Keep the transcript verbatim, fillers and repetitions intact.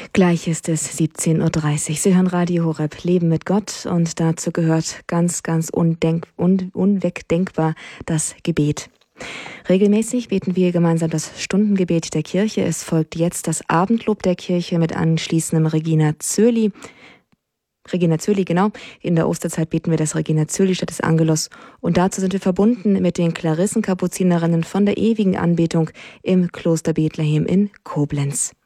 Gleich ist es siebzehn Uhr dreißig. Sie hören Radio Horeb, Leben mit Gott, und dazu gehört ganz, ganz undenk, un, unwegdenkbar das Gebet. Regelmäßig beten wir gemeinsam das Stundengebet der Kirche. Es folgt jetzt das Abendlob der Kirche mit anschließendem Regina Coeli. Regina Coeli, genau. In der Osterzeit beten wir das Regina Coeli statt des Angelos. Und dazu sind wir verbunden mit den Klarissenkapuzinerinnen von der ewigen Anbetung im Kloster Bethlehem in Koblenz.